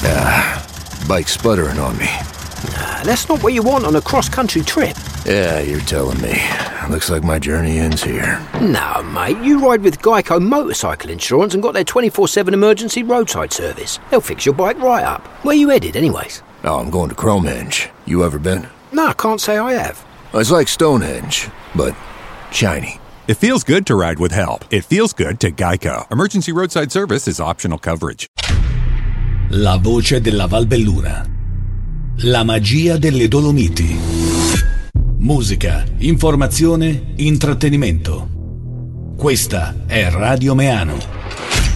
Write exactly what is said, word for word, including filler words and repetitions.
Ah, bike's sputtering on me. Nah, that's not what you want on a cross-country trip. Yeah, you're telling me. Looks like my journey ends here. No, mate, you ride with Geico Motorcycle Insurance and got their twenty-four seven emergency roadside service. They'll fix your bike right up. Where you headed, anyways? Oh, I'm going to Cromehenge. You ever been? No, I can't say I have. It's like Stonehenge, but shiny. It feels good to ride with help. It feels good to Geico. Emergency roadside service is optional coverage. La voce della Valbelluna. La magia delle Dolomiti. Musica, informazione, intrattenimento. Questa è Radio Meano.